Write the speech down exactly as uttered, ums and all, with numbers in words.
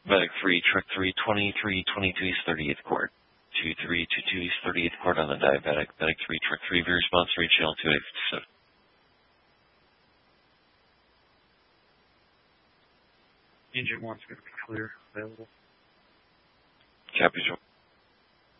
Medic three, truck three, twenty-three twenty-two East thirty-eighth Court. two three two two East thirty-eighth Court on the diabetic. Medic three, truck three, V response three, channel two eight fifty-seven. Engine one's going to be clear, available. Copy,